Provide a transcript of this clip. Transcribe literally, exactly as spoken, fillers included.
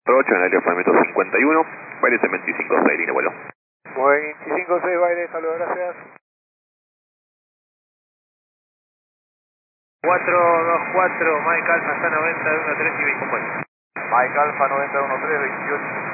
ocho en el aeropuerto cincuenta y uno, baile veinticinco seis, línea vuelo. veinticinco seis, baile, saludos, gracias. cuatro dos cuatro, Mike Alfa, está noventa, uno tres y veinte. Mike Alfa, noventa, uno tres, veintiocho.